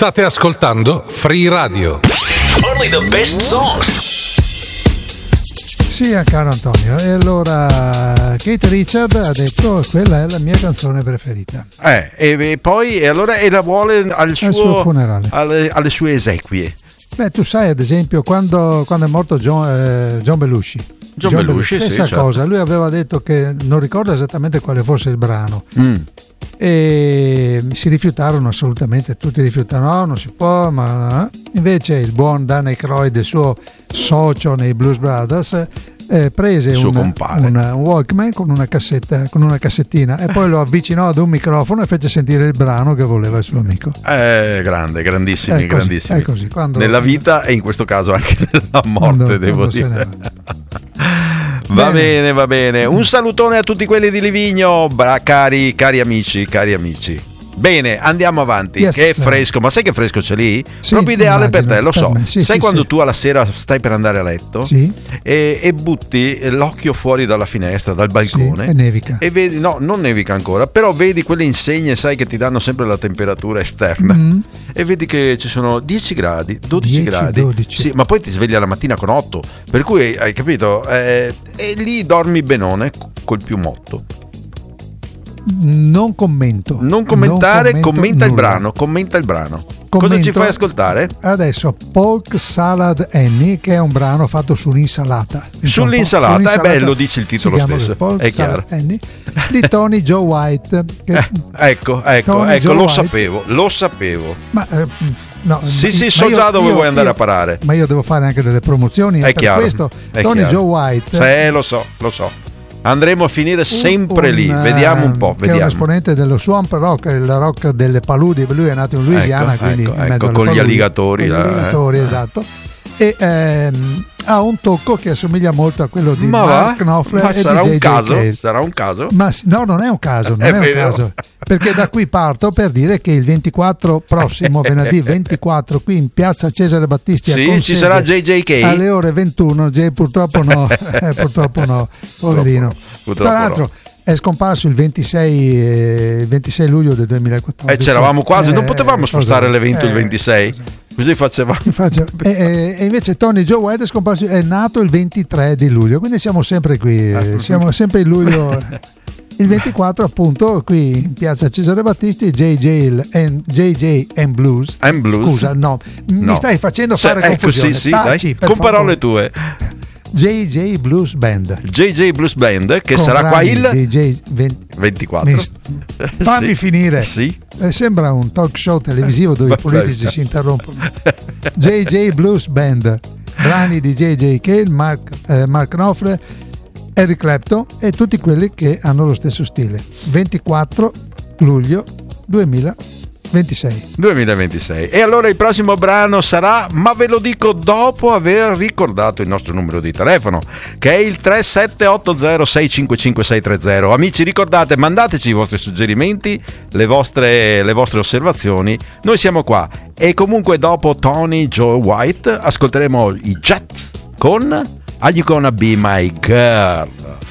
State ascoltando Free Radio. Only the best songs. Sì, caro Antonio, e allora Keith Richards ha detto quella è la mia canzone preferita. E poi e allora la vuole al suo funerale, alle sue esequie. Beh, tu sai, ad esempio, quando è morto John Belushi. John Belushi, stessa sì, cosa, certo. Lui aveva detto che non ricorda esattamente quale fosse il brano. E si rifiutarono assolutamente, tutti rifiutarono, no, non si può, ma invece il buon Dan Aykroyd, il suo socio nei Blues Brothers, prese un Walkman con una cassettina e poi lo avvicinò ad un microfono e fece sentire il brano che voleva il suo amico. Grandissimi. È così, nella vita e in questo caso anche nella morte, devo dire. Va bene. Un salutone a tutti quelli di Livigno, cari amici. Bene, andiamo avanti. Yes. Che è fresco, ma sai che fresco c'è lì? Sì, proprio ideale immagino, per te, lo so. me. Sì, sai sì, quando sì. tu alla sera stai per andare a letto e butti l'occhio fuori dalla finestra, dal balcone, e nevica. E vedi, no, non nevica ancora, però vedi quelle insegne, sai, che ti danno sempre la temperatura esterna, e vedi che ci sono 10 gradi, 12 gradi. 12. Sì, ma poi ti svegli alla mattina con 8, per cui hai capito, e lì dormi benone col piumotto. Non commento. Non commentare, commenta nulla. il brano. Commento cosa ci fai ascoltare? Adesso Polk Salad Annie, che è un brano fatto sull'insalata. Sull'insalata, è bello, dice il titolo stesso, è chiaro. Annie, di Tony Joe White. Ecco, lo sapevo. Ma no, sì, so già dove vuoi andare a parare. Ma io devo fare anche delle promozioni. È per chiaro, questo è Tony chiaro. Joe White. Lo so. Andremo a finire sempre lì. Vediamo un po'. Che è un esponente dello swamp rock, il rock delle paludi. Lui è nato in Louisiana, quindi in mezzo con gli alligatori. Esatto. E ha un tocco che assomiglia molto a quello di Mark Knopfler. Ma sarà DJ un caso? Cale. Sarà un caso? Ma no, non è un caso, perché da qui parto per dire che il 24 prossimo venerdì 24 qui in piazza Cesare Battisti ci sarà JJK alle ore 21. Purtroppo no, poverino. Purtroppo tra l'altro è scomparso il 26 luglio del 2014. C'eravamo quasi, non potevamo spostare l'evento il 26? Così facevamo. E invece Tony Joe White è nato il 23 di luglio, quindi siamo sempre qui, siamo sempre in luglio. Il 24 appunto qui in piazza Cesare Battisti, JJ and Blues. Scusa, no, mi stai facendo fare confusione. Sì, dai, con parole tue. JJ Blues Band. JJ Blues Band, che sarà qua il 24. Fammi finire. Sì. Sembra un talk show televisivo dove i politici si interrompono. JJ Blues Band, brani di JJ Cale, Mark Knopfler, Eric Clapton e tutti quelli che hanno lo stesso stile. 24 luglio 2026. E allora il prossimo brano sarà, ma ve lo dico dopo aver ricordato il nostro numero di telefono, che è il 3780655630. Amici, ricordate, mandateci i vostri suggerimenti, le vostre osservazioni, noi siamo qua. E comunque dopo Tony Joe White ascolteremo i Jet con Are You Gonna Be My Girl?